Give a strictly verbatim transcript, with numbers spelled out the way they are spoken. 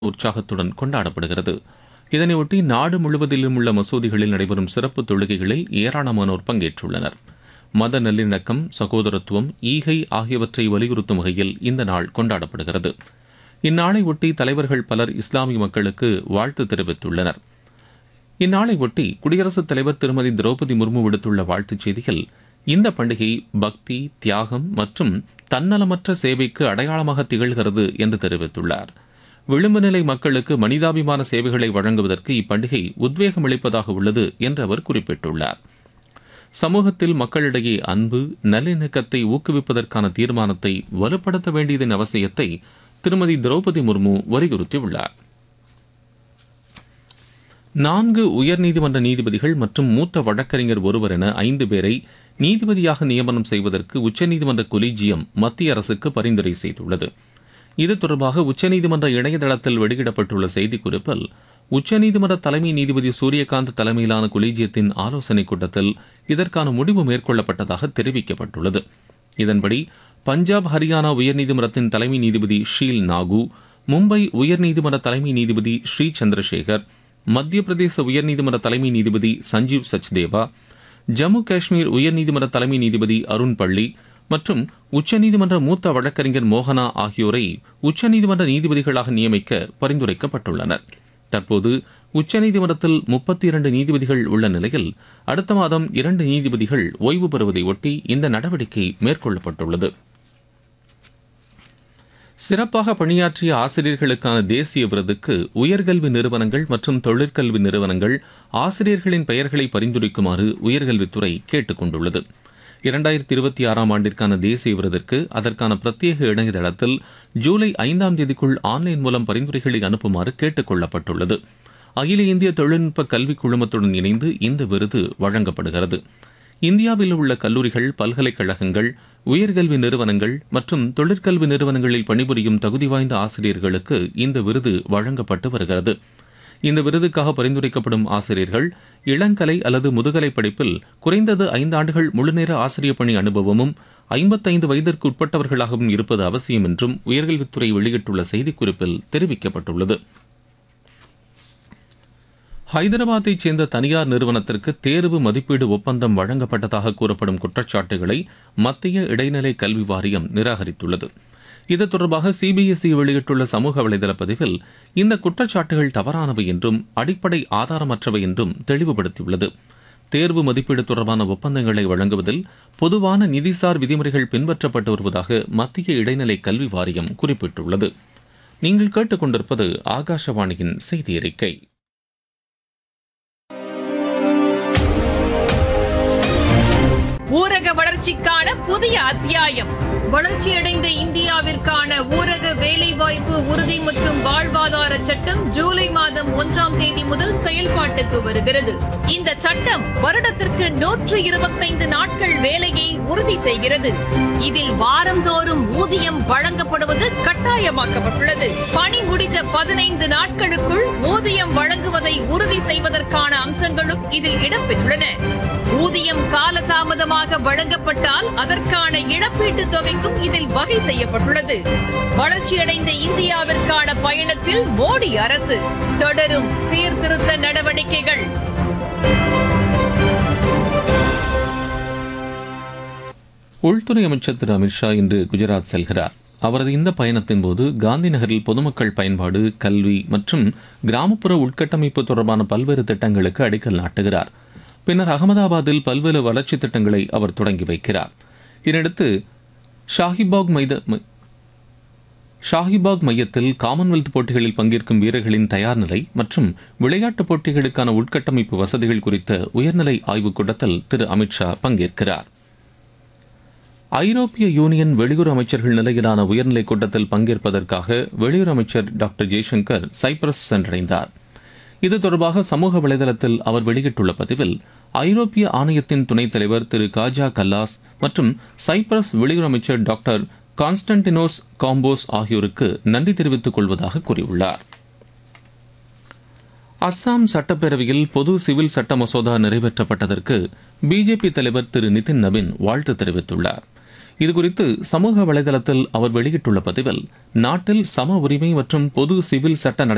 உற்சாகத்துடன் கொண்டாடப்படுகிறது. இதனையொட்டி நாடு முழுவதிலும் உள்ள மசூதிகளில் நடைபெறும் சிறப்பு தொழுகைகளில் ஏராளமானோர் பங்கேற்றுள்ளனர். மத நல்லிணக்கம், சகோதரத்துவம், ஈகை ஆகியவற்றை வலியுறுத்தும் வகையில் இந்த நாள் கொண்டாடப்படுகிறது. இந்நாளை ஒட்டி தலைவர்கள் பலர் இஸ்லாமிய மக்களுக்கு வாழ்த்து தெரிவித்துள்ளனர். இந்நாளை ஒட்டி குடியரசுத் தலைவர் திருமதி திரௌபதி முர்மு விடுத்துள்ள வாழ்த்துச் செய்தியில், இந்த பண்டிகை பக்தி, தியாகம் மற்றும் தன்னலமற்ற சேவைக்கு அடையாளமாக திகழ்கிறது என்று தெரிவித்துள்ளார். விளிம்பு நிலை மக்களுக்கு மனிதாபிமான சேவைகளை வழங்குவதற்கு இப்பண்டிகை உத்வேகம் அளிப்பதாக உள்ளது என்று அவர் குறிப்பிட்டுள்ளார். சமூகத்தில் மக்களிடையே அன்பு, நல்லிணக்கத்தை ஊக்குவிப்பதற்கான தீர்மானத்தை வலுப்படுத்த வேண்டியதன் அவசியத்தை திருமதி திரௌபதி முர்மு வலியுறுத்தியுள்ளார். நான்கு உயர்நீதிமன்ற நீதிபதிகள் மற்றும் மூத்த வழக்கறிஞர் ஒருவர் என ஐந்து பேரை நீதிபதியாக நியமனம் செய்வதற்கு உச்சநீதிமன்ற கொலீஜியம் மத்திய அரசுக்கு பரிந்துரை செய்துள்ளது. இது தொடர்பாக உச்சநீதிமன்ற இணையதளத்தில் வெளியிடப்பட்டுள்ள செய்திக்குறிப்பில், உச்சநீதிமன்ற தலைமை நீதிபதி சூரியகாந்த் தலைமையிலான கொலீஜியத்தின் ஆலோசனைக் கூட்டத்தில் இதற்கான முடிவு மேற்கொள்ளப்பட்டதாக தெரிவிக்கப்பட்டுள்ளது. இதன்படி பஞ்சாப், ஹரியானா உயர்நீதிமன்றத்தின் தலைமை நீதிபதி ஷீல் நாகு, மும்பை உயர்நீதிமன்ற தலைமை நீதிபதி ஸ்ரீ சந்திரசேகர், மத்திய பிரதேச உயர்நீதிமன்ற தலைமை நீதிபதி சஞ்சீவ் சச்தேவா, ஜம்மு காஷ்மீர் உயர்நீதிமன்ற தலைமை நீதிபதி அருண் பள்ளி மற்றும் உச்சநீதிமன்ற மூத்த வழக்கறிஞர் மோகனா ஆகியோரை உச்சநீதிமன்ற நீதிபதிகளாக நியமிக்க பரிந்துரைக்கப்பட்டுள்ளனர். தற்போது உச்சநீதிமன்றத்தில் முப்பத்தி இரண்டு நீதிபதிகள் உள்ள நிலையில் அடுத்த மாதம் இரண்டு நீதிபதிகள் ஓய்வு பெறுவதை ஒட்டி இந்த நடவடிக்கை மேற்கொள்ளப்பட்டுள்ளது. சிறப்பாக பணியாற்றிய ஆசிரியர்களுக்கான தேசிய விருதுக்கு உயர்கல்வி நிறுவனங்கள் மற்றும் தொழிற்கல்வி நிறுவனங்கள் ஆசிரியர்களின் பெயர்களை பரிந்துரைக்குமாறு உயர்கல்வித்துறை கேட்டுக் கொண்டுள்ளது. இரண்டாயிரத்தி இருபத்தி ஆறாம் ஆண்டிற்கான தேசிய விருதிற்கு அதற்கான பிரத்யேக இணையதளத்தில் ஜூலை ஐந்தாம் தேதிக்குள் ஆன்லைன் மூலம் பரிந்துரைகளை அனுப்புமாறு கேட்டுக் கொள்ளப்பட்டுள்ளது. அகில இந்திய தொழில்நுட்ப கல்விக் குழுமத்துடன் இணைந்து இந்த விருது வழங்கப்படுகிறது. இந்தியாவில் உள்ள கல்லூரிகள், பல்கலைக்கழகங்கள், உயர்கல்வி நிறுவனங்கள் மற்றும் தொழிற்கல்வி நிறுவனங்களில் பணிபுரியும் தகுதி வாய்ந்த ஆசிரியர்களுக்கு இந்த விருது வழங்கப்பட்டு வருகிறது. இந்த விருதுக்காக பரிந்துரைக்கப்படும் ஆசிரியர்கள் இளங்கலை அல்லது முதுகலை படிப்பில் குறைந்தது ஐந்து ஆண்டுகள் முழுநேர ஆசிரியர் பணி அனுபவமும் ஐம்பத்தைந்து வயதிற்கு உட்பட்டவர்களாகவும் இருப்பது அவசியம் என்றும் உயர்கல்வித்துறை வெளியிட்டுள்ள செய்திக்குறிப்பில் தெரிவிக்கப்பட்டுள்ளது. ஹைதராபாத்தைச் சேர்ந்த தனியார் நிறுவனத்திற்கு தேர்வு மதிப்பீடு ஒப்பந்தம் வழங்கப்பட்டதாக கூறப்படும் குற்றச்சாட்டுகளை மத்திய இடைநிலை கல்வி வாரியம் நிராகரித்துள்ளது. இது தொடர்பாக சிபிஎஸ்இ வெளியிட்டுள்ள சமூக வலைதள பதிவில், இந்த குற்றச்சாட்டுகள் தவறானவை என்றும் அடிப்படை ஆதாரமற்றவை என்றும் தெளிவுபடுத்தியுள்ளது. தேர்வு மதிப்பீடு தொடர்பான ஒப்பந்தங்களை வழங்குவதில் பொதுவான நிதிசார் விதிமுறைகள் பின்பற்றப்பட்டு வருவதாக மத்திய இடைநிலை கல்வி வாரியம் குறிப்பிட்டுள்ளது. நீங்கள் கேட்டுக்கொண்டிருப்பது ஆகாஷவாணியின் செய்தி அறிக்கை. ஊரக வளர்ச்சிக்கான புதிய அத்தியாயம். வளர்ச்சியடைந்த இந்தியாவிற்கான ஊரக வேலைவாய்ப்பு உறுதி மற்றும் வாழ்வாதார சட்டம் ஜூலை மாதம் ஒன்றாம் தேதி முதல் செயல்பாட்டுக்கு வருகிறது. இந்த சட்டம் வருடத்திற்கு நூற்று இருபத்தைந்து நாட்கள் வேலையை உறுதி செய்கிறது. இதில் வாரந்தோறும் ஊதியம் வழங்கப்படுவது கட்டாயமாக்கப்பட்டுள்ளது. பணி முடிந்த பதினைந்து நாட்களுக்குள் ஊதியம் வழங்குவதை உறுதி செய்வதற்கான அம்சங்களும் இதில் இடம்பெற்றுள்ளன. ஊதியம் காலதாமதமாக வழங்கப்பட்டால் அதற்கான இழப்பீட்டுத் தொகைக்கும் இதில் வகை செய்யப்பட்டுள்ளது. வளர்ச்சியடைந்த இந்தியாவிற்கான பயணத்தில் மோடி அரசு தொடரும் சீர்திருத்த நடவடிக்கைகள். உள்துறை அமைச்சர் திரு அமித்ஷா இன்று குஜராத் செல்கிறார். அவரது இந்த பயணத்தின் போது காந்தி நகரில் பொதுமக்கள் பயன்பாடு, கல்வி மற்றும் கிராமப்புற உட்கட்டமைப்பு தொடர்பான பல்வேறு திட்டங்களுக்கு அடிக்கல் நாட்டுகிறார். பின்னர் அகமதாபாத்தில் பல்வேறு வளர்ச்சித் திட்டங்களை அவர் தொடங்கி வைக்கிறார். இதனையடுத்து ஷாஹிபாக் மைத ஷாஹிபாக் மையத்தில் காமன்வெல்த் போட்டிகளில் பங்கேற்கும் வீரர்களின் தயார் நிலை மற்றும் விளையாட்டுப் போட்டிகளுக்கான உட்கட்டமைப்பு வசதிகள் குறித்த உயர்நிலை ஆய்வுக் கூட்டத்தில் திரு அமித்ஷா பங்கேற்கிறார். ஐரோப்பிய யூனியன் வெளியுறவு அமைச்சர்கள் நிலையிலான உயர்நிலைக் கூட்டத்தில் பங்கேற்பதற்காக வெளியுறவு அமைச்சர் டாக்டர் ஜெய்சங்கர் சைப்ரஸ் சென்றடைந்தார். இது தொடர்பாக சமூக வலைதளத்தில் அவர் வெளியிட்டுள்ள பதிவில், ஐரோப்பிய ஆணையத்தின் துணைத் தலைவர் திரு காஜா கல்லாஸ் மற்றும் சைப்ரஸ் வெளியுறவு அமைச்சர் டாக்டர் கான்ஸ்டன்டினோஸ் காம்போஸ் ஆகியோருக்கு நன்றி தெரிவித்துக் கொள்வதாக கூறியுள்ளார். அஸ்ஸாம் சட்டப்பேரவையில் பொது சிவில் சட்ட மசோதா நிறைவேற்றப்பட்டதற்கு பிஜேபி தலைவர் திரு நிதின் நவீன் வாழ்த்து தெரிவித்துள்ளார். இதுகுறித்து சமூக வலைதளத்தில் அவர் வெளியிட்டுள்ள பதிவில், நாட்டில் சம உரிமை மற்றும் பொது சிவில் சட்ட